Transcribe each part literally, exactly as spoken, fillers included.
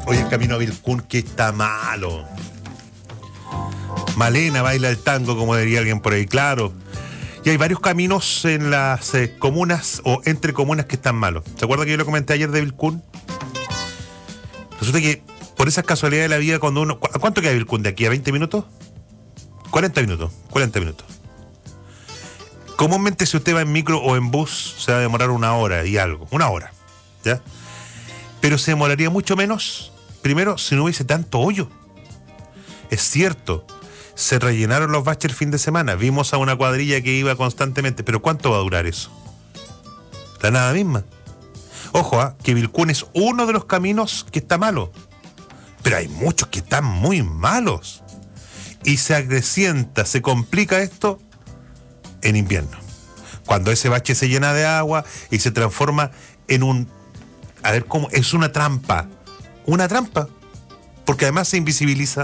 Oye, el camino a Vilcún que está malo. Malena baila el tango, como diría alguien por ahí, claro. Y hay varios caminos en las eh, comunas o entre comunas que están malos. ¿Se acuerda que yo lo comenté ayer de Vilcún? Resulta que por esas casualidades de la vida, cuando uno... ¿A cuánto queda Vilcún de aquí? ¿A veinte minutos? cuarenta minutos. cuarenta minutos. Comúnmente si usted va en micro o en bus se va a demorar una hora y algo. Una hora. ¿Ya? Pero se demoraría mucho menos, primero, si no hubiese tanto hoyo. Es cierto, se rellenaron los baches el fin de semana. Vimos a una cuadrilla que iba constantemente. Pero ¿cuánto va a durar eso? La nada misma. Ojo, ¿eh? que Vilcún es uno de los caminos que está malo. Pero hay muchos que están muy malos. Y se acrecienta, se complica esto en invierno. Cuando ese bache se llena de agua y se transforma en un... A ver cómo... Es una trampa. Una trampa. Porque además se invisibiliza.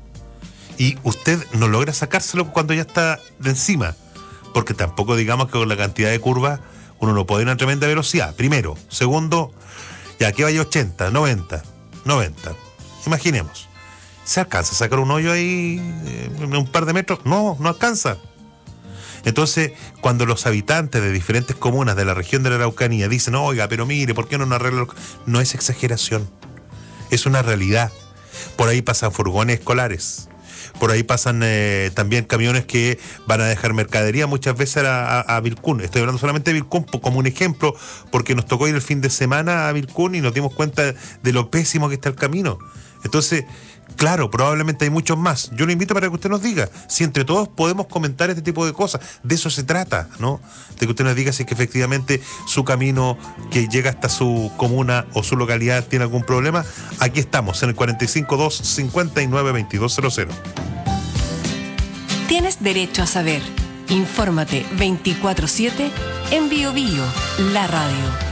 Y usted no logra sacárselo cuando ya está de encima. Porque tampoco digamos que con la cantidad de curvas uno no puede ir a una tremenda velocidad. Primero. Segundo, ya que vaya ochenta, noventa, noventa. Imaginemos. ¿Se alcanza a sacar un hoyo ahí en un par de metros? No, no alcanza. Entonces, cuando los habitantes de diferentes comunas de la región de la Araucanía dicen, oiga, pero mire, ¿por qué no nos arregla? No es exageración. Es una realidad. Por ahí pasan furgones escolares. Por ahí pasan eh, también camiones que van a dejar mercadería muchas veces a, a, a Vilcún. Estoy hablando solamente de Vilcún como un ejemplo, porque nos tocó ir el fin de semana a Vilcún y nos dimos cuenta de lo pésimo que está el camino. Entonces, claro, probablemente hay muchos más. Yo lo invito para que usted nos diga si entre todos podemos comentar este tipo de cosas. De eso se trata, ¿no? De que usted nos diga si es que efectivamente su camino que llega hasta su comuna o su localidad tiene algún problema. Aquí estamos, en el cuarenta y cinco dos cincuenta y nueve veintidós cero cero. Tienes derecho a saber. Infórmate veinticuatro siete en Bio Bio, la radio.